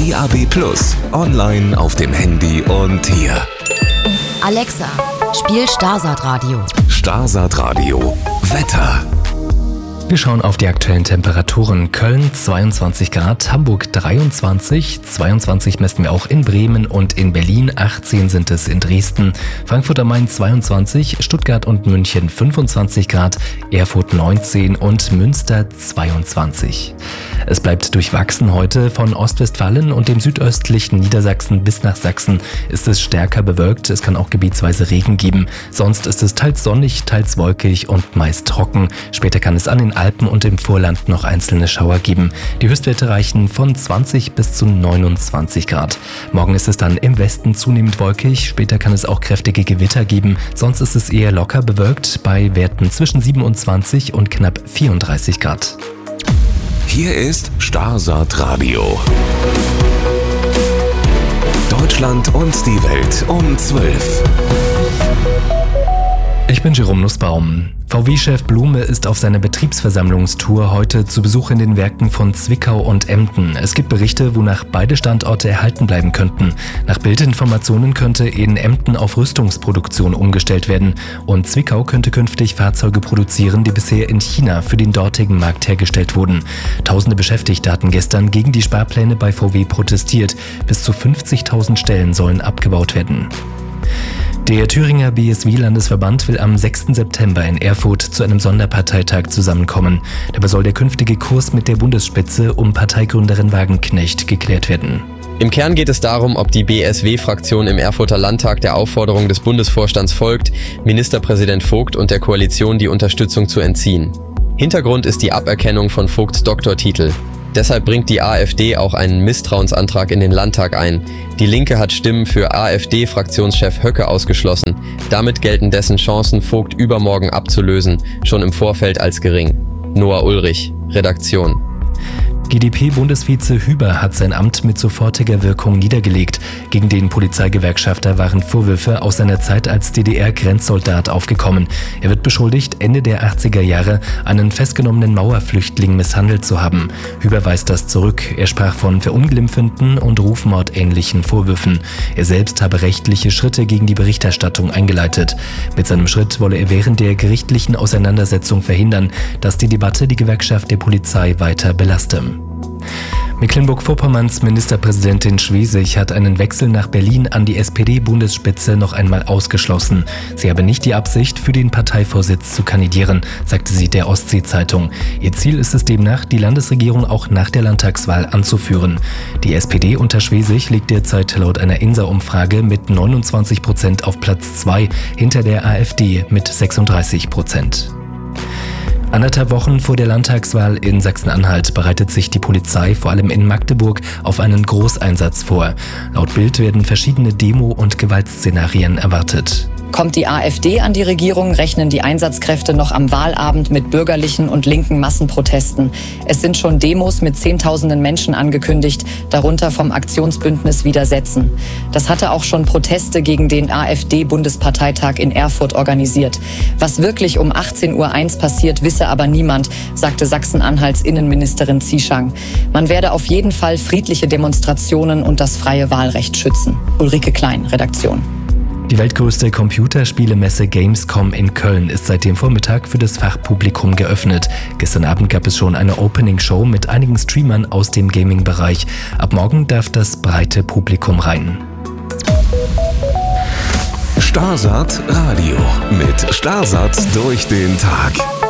DAB+, online auf dem Handy und hier. Alexa, spiel Starsat Radio. Starsat Radio. Wetter. Wir schauen auf die aktuellen Temperaturen. Köln 22 Grad, Hamburg 23, 22 messen wir auch in Bremen und in Berlin, 18 sind es in Dresden, Frankfurt am Main 22, Stuttgart und München 25 Grad, Erfurt 19 und Münster 22. Es bleibt durchwachsen heute. Von Ostwestfalen und dem südöstlichen Niedersachsen bis nach Sachsen ist es stärker bewölkt. Es kann auch gebietsweise Regen geben. Sonst ist es teils sonnig, teils wolkig und meist trocken. Später kann es an den Alpen und im Vorland noch einzelne Schauer geben. Die Höchstwerte reichen von 20 bis zu 29 Grad. Morgen ist es dann im Westen zunehmend wolkig. Später kann es auch kräftige Gewitter geben. Sonst ist es eher locker bewölkt bei Werten zwischen 27 und knapp 34 Grad. Hier ist Starsat Radio. Deutschland und die Welt um 12. Ich bin Jerome Nussbaum. VW-Chef Blume ist auf seiner Betriebsversammlungstour heute zu Besuch in den Werken von Zwickau und Emden. Es gibt Berichte, wonach beide Standorte erhalten bleiben könnten. Nach Bildinformationen könnte in Emden auf Rüstungsproduktion umgestellt werden und Zwickau könnte künftig Fahrzeuge produzieren, die bisher in China für den dortigen Markt hergestellt wurden. Tausende Beschäftigte hatten gestern gegen die Sparpläne bei VW protestiert. Bis zu 50.000 Stellen sollen abgebaut werden. Der Thüringer BSW-Landesverband will am 6. September in Erfurt zu einem Sonderparteitag zusammenkommen. Dabei soll der künftige Kurs mit der Bundesspitze um Parteigründerin Wagenknecht geklärt werden. Im Kern geht es darum, ob die BSW-Fraktion im Erfurter Landtag der Aufforderung des Bundesvorstands folgt, Ministerpräsident Vogt und der Koalition die Unterstützung zu entziehen. Hintergrund ist die Aberkennung von Vogts Doktortitel. Deshalb bringt die AfD auch einen Misstrauensantrag in den Landtag ein. Die Linke hat Stimmen für AfD-Fraktionschef Höcke ausgeschlossen. Damit gelten dessen Chancen, Vogt übermorgen abzulösen, schon im Vorfeld als gering. Noah Ulrich, Redaktion. GdP-Bundesvize Hüber hat sein Amt mit sofortiger Wirkung niedergelegt. Gegen den Polizeigewerkschafter waren Vorwürfe aus seiner Zeit als DDR-Grenzsoldat aufgekommen. Er wird beschuldigt, Ende der 80er Jahre einen festgenommenen Mauerflüchtling misshandelt zu haben. Hüber weist das zurück. Er sprach von verunglimpfenden und rufmordähnlichen Vorwürfen. Er selbst habe rechtliche Schritte gegen die Berichterstattung eingeleitet. Mit seinem Schritt wolle er während der gerichtlichen Auseinandersetzung verhindern, dass die Debatte die Gewerkschaft der Polizei weiter belaste. Mecklenburg-Vorpommerns Ministerpräsidentin Schwesig hat einen Wechsel nach Berlin an die SPD-Bundesspitze noch einmal ausgeschlossen. Sie habe nicht die Absicht, für den Parteivorsitz zu kandidieren, sagte sie der Ostsee-Zeitung. Ihr Ziel ist es demnach, die Landesregierung auch nach der Landtagswahl anzuführen. Die SPD unter Schwesig liegt derzeit laut einer INSA-Umfrage mit 29% auf Platz 2, hinter der AfD mit 36%. 1,5 Wochen vor der Landtagswahl in Sachsen-Anhalt bereitet sich die Polizei vor allem in Magdeburg auf einen Großeinsatz vor. Laut Bild werden verschiedene Demo- und Gewaltszenarien erwartet. Kommt die AfD an die Regierung, rechnen die Einsatzkräfte noch am Wahlabend mit bürgerlichen und linken Massenprotesten. Es sind schon Demos mit Zehntausenden Menschen angekündigt, darunter vom Aktionsbündnis Widersetzen. Das hatte auch schon Proteste gegen den AfD-Bundesparteitag in Erfurt organisiert. Was wirklich um 18:01 Uhr passiert, wisse aber niemand, sagte Sachsen-Anhalts Innenministerin Zieschang. Man werde auf jeden Fall friedliche Demonstrationen und das freie Wahlrecht schützen. Ulrike Klein, Redaktion. Die weltgrößte Computerspielemesse Gamescom in Köln ist seit dem Vormittag für das Fachpublikum geöffnet. Gestern Abend gab es schon eine Opening-Show mit einigen Streamern aus dem Gaming-Bereich. Ab morgen darf das breite Publikum rein. Starsat Radio mit Starsat durch den Tag.